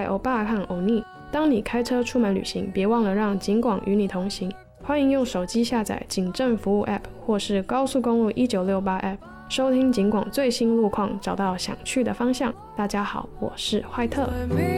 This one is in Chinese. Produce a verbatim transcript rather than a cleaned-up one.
欧巴和欧尼。当你开车出门旅行，别忘了让警广与你同行。欢迎用手机下载警政服务 App 或是高速公路一九六八 App， 收听警广最新路况，找到想去的方向。大家好，我是坏特。